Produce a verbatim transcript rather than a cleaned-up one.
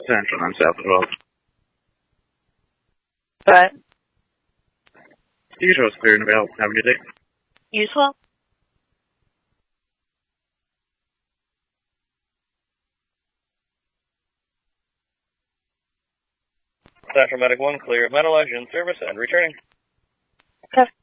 Central and South as well. Right. You show us clear and available. Have a good day. You as well. Central Medic one, clear of Metal Edge in service and returning. Okay.